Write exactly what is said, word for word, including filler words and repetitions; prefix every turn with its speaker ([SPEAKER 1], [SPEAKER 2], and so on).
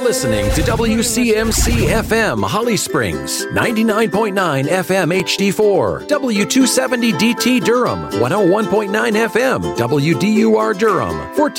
[SPEAKER 1] listening to W C M C F M Holly Springs, ninety-nine point nine F M H D four, W two seventy D T Durham, one oh one point nine F M W D U R Durham, fourteen